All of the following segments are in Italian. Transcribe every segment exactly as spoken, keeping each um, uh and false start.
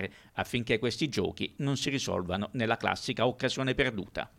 fare affinché questi giochi non si risolvano nella classica occasione perduta.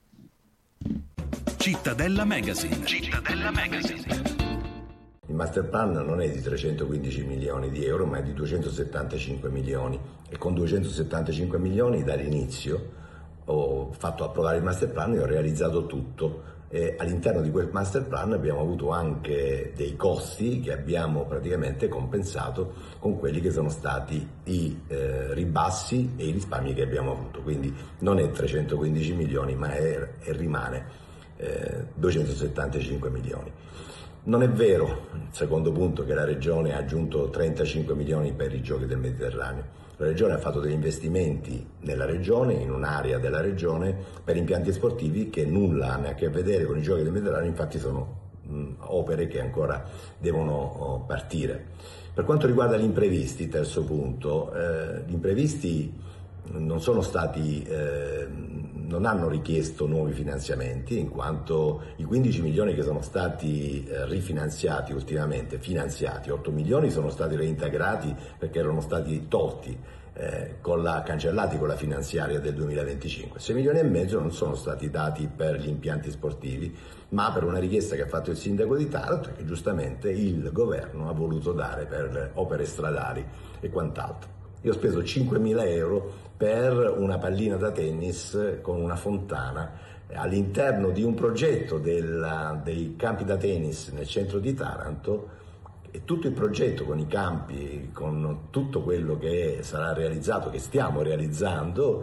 Cittadella Magazine. Cittadella Magazine. Il master plan non è di trecentoquindici milioni di euro, ma è di duecentosettantacinque milioni, e con duecentosettantacinque milioni dall'inizio ho fatto approvare il master plan e ho realizzato tutto. E all'interno di quel master plan abbiamo avuto anche dei costi che abbiamo praticamente compensato con quelli che sono stati i eh, ribassi e i risparmi che abbiamo avuto. Quindi non è trecentoquindici milioni, ma è, e rimane eh, duecentosettantacinque milioni. Non è vero, il secondo punto, che la Regione ha aggiunto trentacinque milioni per i Giochi del Mediterraneo. La Regione ha fatto degli investimenti nella Regione, in un'area della Regione, per impianti sportivi che nulla hanno a che vedere con i Giochi del Mediterraneo, infatti sono mh, opere che ancora devono oh, partire. Per quanto riguarda gli imprevisti, terzo punto, eh, gli imprevisti non sono stati, eh, non hanno richiesto nuovi finanziamenti, in quanto i quindici milioni che sono stati eh, rifinanziati ultimamente, finanziati, otto milioni sono stati reintegrati perché erano stati tolti, eh, con la, cancellati con la finanziaria del duemilaventicinque. sei milioni e mezzo non sono stati dati per gli impianti sportivi, ma per una richiesta che ha fatto il sindaco di Taranto e che giustamente il governo ha voluto dare per opere stradali e quant'altro. Io ho speso cinquemila euro per una pallina da tennis con una fontana all'interno di un progetto della, dei campi da tennis nel centro di Taranto, e tutto il progetto con i campi, con tutto quello che sarà realizzato, che stiamo realizzando,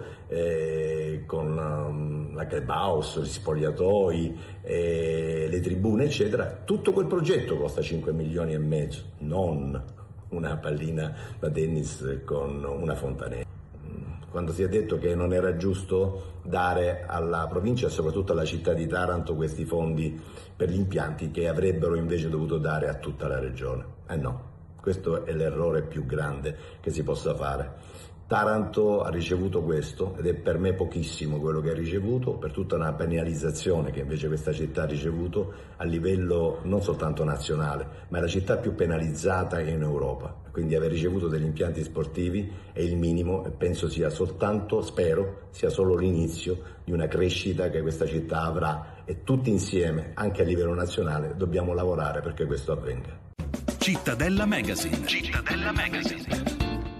eh, con um, la clubhouse, gli spogliatoi, eh, le tribune eccetera, tutto quel progetto costa cinque milioni e mezzo, non una pallina da tennis con una fontanella. Quando si è detto che non era giusto dare alla provincia e soprattutto alla città di Taranto questi fondi per gli impianti che avrebbero invece dovuto dare a tutta la regione. Eh no, questo è l'errore più grande che si possa fare. Taranto ha ricevuto questo, ed è per me pochissimo quello che ha ricevuto, per tutta una penalizzazione che invece questa città ha ricevuto a livello non soltanto nazionale, ma è la città più penalizzata in Europa. Quindi aver ricevuto degli impianti sportivi è il minimo, e penso sia soltanto, spero, sia solo l'inizio di una crescita che questa città avrà, e tutti insieme, anche a livello nazionale, dobbiamo lavorare perché questo avvenga. Cittadella Magazine. Cittadella Magazine.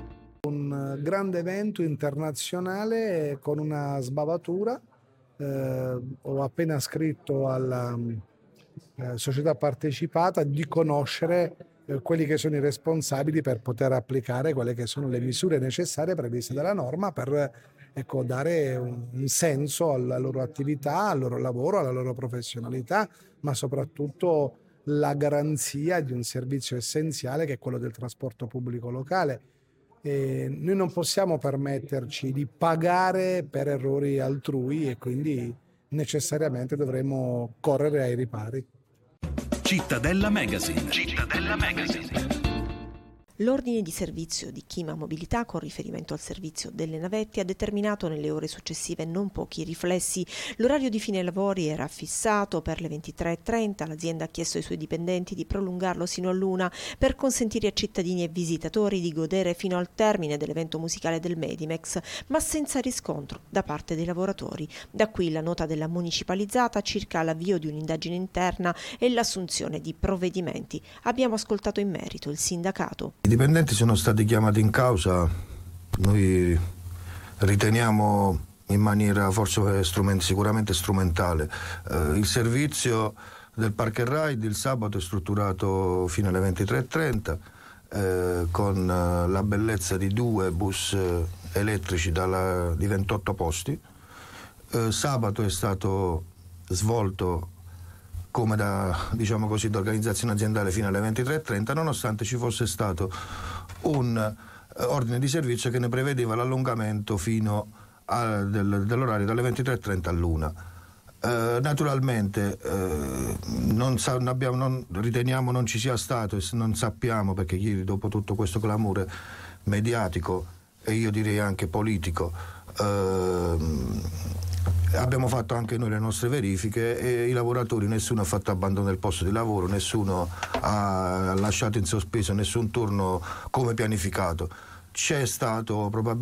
Un grande evento internazionale con una sbavatura. Eh, ho appena scritto alla eh, società partecipata di conoscere eh, quelli che sono i responsabili per poter applicare quelle che sono le misure necessarie previste dalla norma per ecco, dare un, un senso alla loro attività, al loro lavoro, alla loro professionalità, ma soprattutto la garanzia di un servizio essenziale che è quello del trasporto pubblico locale. E noi non possiamo permetterci di pagare per errori altrui e quindi necessariamente dovremo correre ai ripari. Cittadella Magazine. Cittadella Magazine. L'ordine di servizio di Chima Mobilità, con riferimento al servizio delle navette, ha determinato nelle ore successive non pochi riflessi. L'orario di fine lavori era fissato per le ventitré e trenta. L'azienda ha chiesto ai suoi dipendenti di prolungarlo sino all'una per consentire a cittadini e visitatori di godere fino al termine dell'evento musicale del Medimex, ma senza riscontro da parte dei lavoratori. Da qui la nota della municipalizzata circa l'avvio di un'indagine interna e l'assunzione di provvedimenti. Abbiamo ascoltato in merito il sindacato. I dipendenti sono stati chiamati in causa, noi riteniamo in maniera forse strument- sicuramente strumentale. Eh, il servizio del Park and Ride il sabato è strutturato fino alle ventitré e trenta eh, con eh, la bellezza di due bus eh, elettrici dalla, di ventotto posti. Eh, sabato è stato svolto come da, diciamo così, da organizzazione aziendale fino alle ventitré e trenta, nonostante ci fosse stato un eh, ordine di servizio che ne prevedeva l'allungamento fino a, del, dell'orario dalle ventitré e trenta all'una. Eh, naturalmente eh, non, sa, abbiamo, non riteniamo non ci sia stato, e non sappiamo, perché ieri, dopo tutto questo clamore mediatico e io direi anche politico, eh, abbiamo fatto anche noi le nostre verifiche e i lavoratori, nessuno ha fatto abbandono del posto di lavoro, nessuno ha lasciato in sospeso nessun turno come pianificato. C'è stato probabilmente